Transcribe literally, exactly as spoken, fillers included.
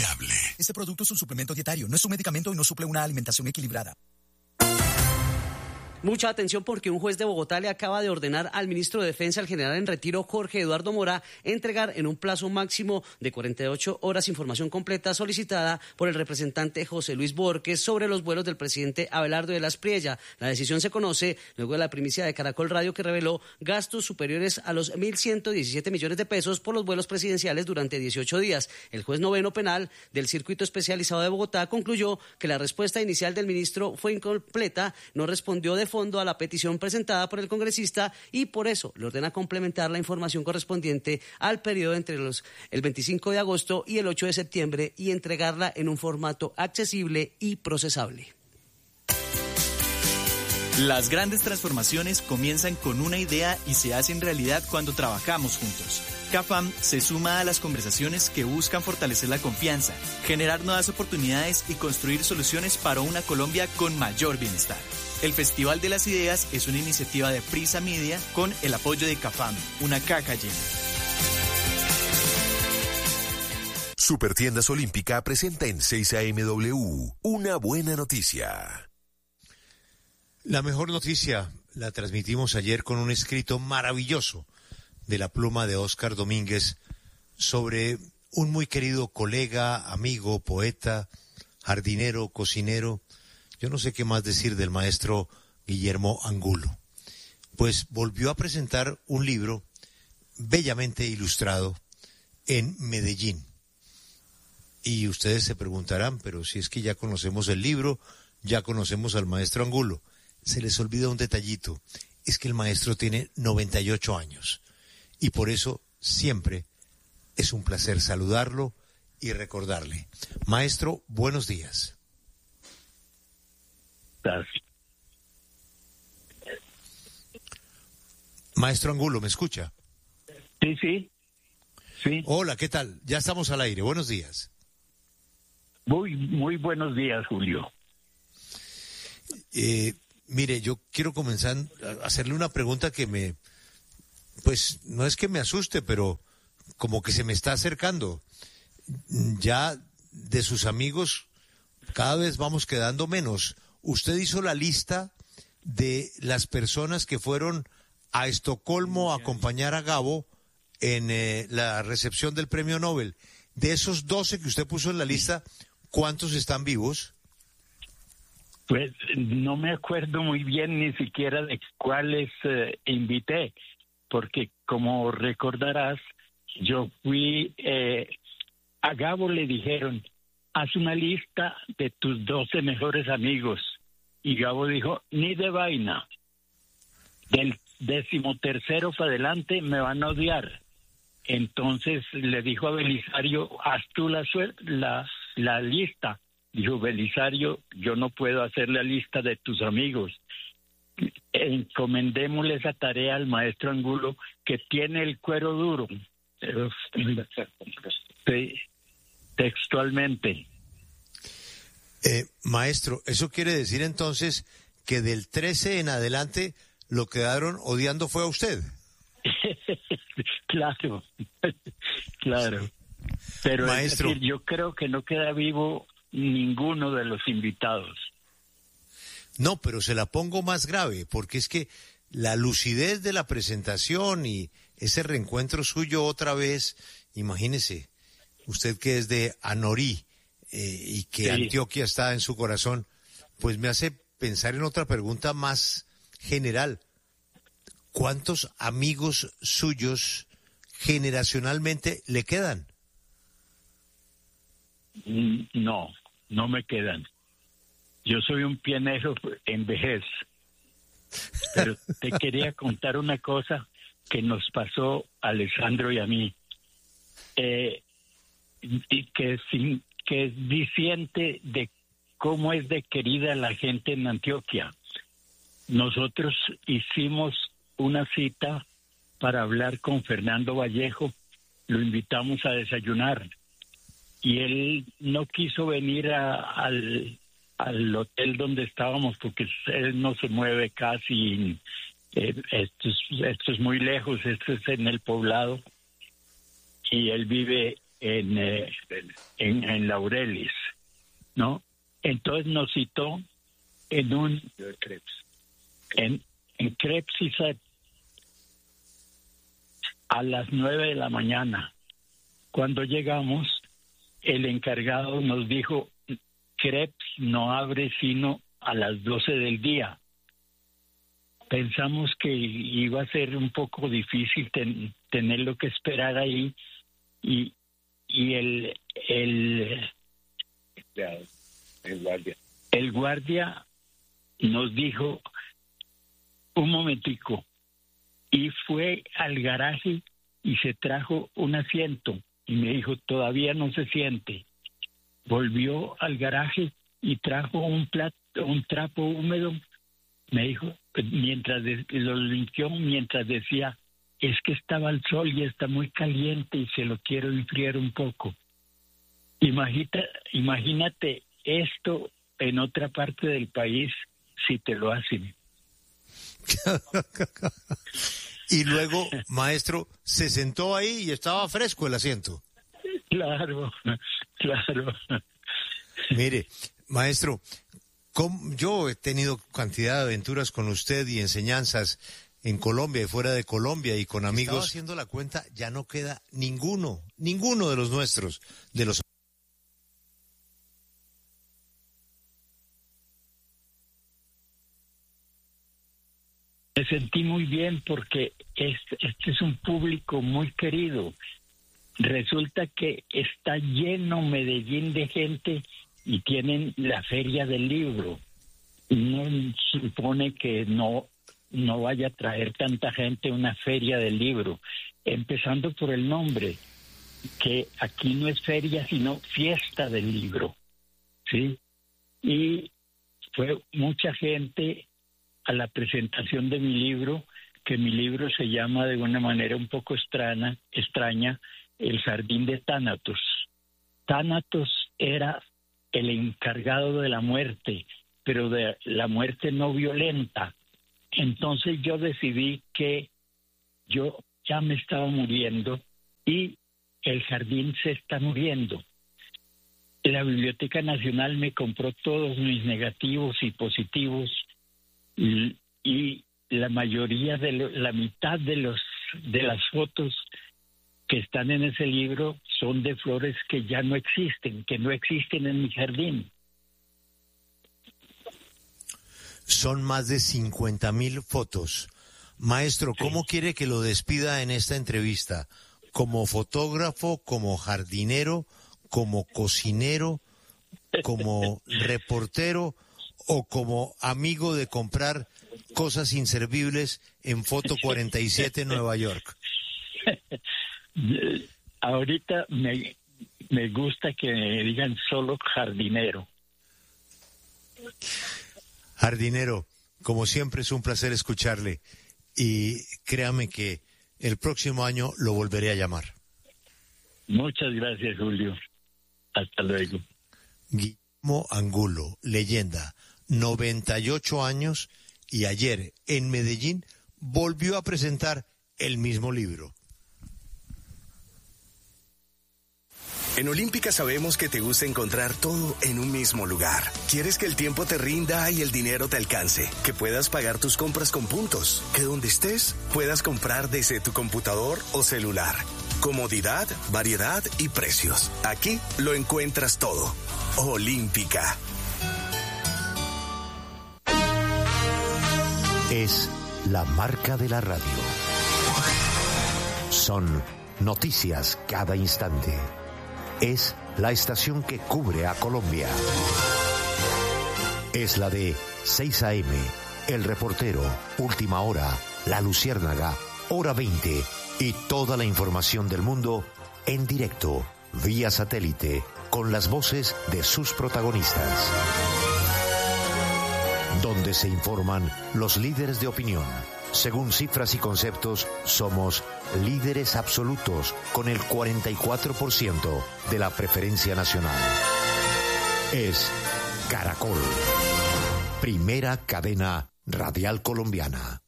confiable. Este producto es un suplemento dietario, no es un medicamento y no suple una alimentación equilibrada. Mucha atención porque un juez de Bogotá le acaba de ordenar al ministro de Defensa, el general en retiro Jorge Eduardo Mora, entregar en un plazo máximo de cuarenta y ocho horas información completa solicitada por el representante José Luis Borges sobre los vuelos del presidente Abelardo de las Priella. La decisión se conoce luego de la primicia de Caracol Radio, que reveló gastos superiores a los mil ciento diecisiete millones de pesos por los vuelos presidenciales durante dieciocho días. El juez noveno penal del Circuito Especializado de Bogotá concluyó que la respuesta inicial del ministro fue incompleta, no respondió de fondo a la petición presentada por el congresista y por eso le ordena complementar la información correspondiente al periodo entre los, el veinticinco de agosto y el ocho de septiembre y entregarla en un formato accesible y procesable. Las grandes transformaciones comienzan con una idea y se hacen realidad cuando trabajamos juntos. CAFAM se suma a las conversaciones que buscan fortalecer la confianza, generar nuevas oportunidades y construir soluciones para una Colombia con mayor bienestar. El Festival de las Ideas es una iniciativa de Prisa Media con el apoyo de CAFAM, una caja llena. Supertiendas Olímpica presenta en seis A M W una buena noticia. La mejor noticia la transmitimos ayer con un escrito maravilloso de la pluma de Óscar Domínguez sobre un muy querido colega, amigo, poeta, jardinero, cocinero. Yo no sé qué más decir del maestro Guillermo Angulo. Pues volvió a presentar un libro bellamente ilustrado en Medellín. Y ustedes se preguntarán, pero si es que ya conocemos el libro, ya conocemos al maestro Angulo. Se les olvida un detallito, es que el maestro tiene noventa y ocho años y por eso siempre es un placer saludarlo y recordarle. Maestro, buenos días. Gracias. Maestro Angulo, ¿me escucha? Sí, sí, sí. Hola, ¿qué tal? Ya estamos al aire, buenos días. Muy, muy buenos días, Julio. Eh... Mire, yo quiero comenzar a hacerle una pregunta que me, pues no es que me asuste, pero como que se me está acercando. Ya de sus amigos cada vez vamos quedando menos. Usted hizo la lista de las personas que fueron a Estocolmo a acompañar a Gabo en eh, la recepción del premio Nobel. De esos doce que usted puso en la lista, ¿cuántos están vivos? Pues no me acuerdo muy bien ni siquiera de cuáles eh, invité, porque como recordarás, yo fui, eh, a Gabo le dijeron, haz una lista de tus doce mejores amigos. Y Gabo dijo, ni de vaina. Del decimotercero para adelante me van a odiar. Entonces le dijo a Belisario, haz tú la, la, la lista. Dijo Belisario, yo no puedo hacer la lista de tus amigos. Encomendémosle esa tarea al maestro Angulo, que tiene el cuero duro. Textualmente. Eh, maestro, ¿eso quiere decir entonces que del trece en adelante lo quedaron odiando fue a usted? Claro, claro. Pero maestro, es decir, yo creo que no queda vivo ninguno de los invitados. No, pero se la pongo más grave, porque es que la lucidez de la presentación y ese reencuentro suyo otra vez, imagínese, usted que es de Anorí eh, y que sí. Antioquia está en su corazón, pues me hace pensar en otra pregunta más general. ¿Cuántos amigos suyos generacionalmente le quedan? No, no me quedan. Yo soy un pionero en vejez. Pero te quería contar una cosa que nos pasó a Alessandro y a mí, eh, y que, sin, que es diciente de cómo es de querida la gente en Antioquia. Nosotros hicimos una cita para hablar con Fernando Vallejo, lo invitamos a desayunar y él no quiso venir a, al, al hotel donde estábamos porque él no se mueve casi, eh, esto, es, esto es muy lejos, esto es en el poblado y él vive en, eh, en, en Laurelis, ¿no? Entonces nos citó en un en, en Crepes a las nueve de la mañana. Cuando llegamos, el encargado nos dijo, Crepes no abre sino a las doce del día. Pensamos que iba a ser un poco difícil ten, tenerlo que esperar ahí, y, y el, el, el, guardia. el guardia nos dijo, un momentico, y fue al garaje y se trajo un asiento, y me dijo, todavía no se siente. Volvió al garaje y trajo un plato, un trapo húmedo, me dijo, mientras de, lo limpió, mientras decía, es que estaba al sol y está muy caliente y se lo quiero enfriar un poco. Imagínate, imagínate esto en otra parte del país si te lo hacen. Y luego, maestro, se sentó ahí y estaba fresco el asiento. Claro, claro. Mire, maestro, yo he tenido cantidad de aventuras con usted y enseñanzas en Colombia y fuera de Colombia y con amigos. Estaba haciendo la cuenta, ya no queda ninguno, ninguno de los nuestros, de los. Me sentí muy bien porque este, este es un público muy querido. Resulta que está lleno Medellín de gente y tienen la feria del libro. Uno supone que no, no vaya a traer tanta gente una feria del libro, empezando por el nombre, que aquí no es feria sino fiesta del libro, ¿sí? Y fue mucha gente a la presentación de mi libro, que mi libro se llama de una manera un poco extraña, extraña El Jardín de Tánatos. Tánatos era el encargado de la muerte, pero de la muerte no violenta. Entonces yo decidí que yo ya me estaba muriendo y el jardín se está muriendo. La Biblioteca Nacional me compró todos mis negativos y positivos y, y la mayoría de lo, la mitad de los de las fotos que están en ese libro son de flores que ya no existen, que no existen en mi jardín. Son más de cincuenta mil fotos. Maestro, ¿cómo sí. quiere que lo despida en esta entrevista? ¿Como fotógrafo, como jardinero, como cocinero, como reportero o como amigo de comprar cosas inservibles en Foto cuarenta y siete Nueva York? Ahorita me, me gusta que me digan solo jardinero. Jardinero, como siempre es un placer escucharle y créame que el próximo año lo volveré a llamar. Muchas gracias, Julio. Hasta luego. Guillermo Angulo, leyenda, noventa y ocho años, y ayer en Medellín volvió a presentar el mismo libro. En Olímpica sabemos que te gusta encontrar todo en un mismo lugar. Quieres que el tiempo te rinda y el dinero te alcance, que puedas pagar tus compras con puntos, que donde estés puedas comprar desde tu computador o celular. Comodidad, variedad y precios. Aquí lo encuentras todo. Olímpica. Es la marca de la radio. Son noticias cada instante. Es la estación que cubre a Colombia. Es la de seis a eme, El Reportero, Última Hora, La Luciérnaga, Hora veinte y toda la información del mundo en directo, vía satélite, con las voces de sus protagonistas. Donde se informan los líderes de opinión. Según cifras y conceptos, somos líderes absolutos con el cuarenta y cuatro por ciento de la preferencia nacional. Es Caracol, primera cadena radial colombiana.